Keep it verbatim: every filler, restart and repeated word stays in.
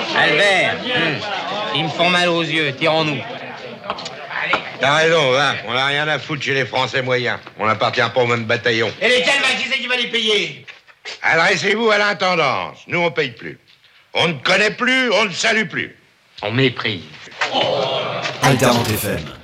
Albert, hum, ils me font mal aux yeux, tirons-nous. T'as raison, va. On n'a rien à foutre chez les Français moyens. On n'appartient pas au même bataillon. Et les Calvins, qui c'est qui va les payer? Adressez-vous à l'intendance. Nous, on paye plus. On ne connaît plus, on ne salue plus. On méprise. Alternante F M.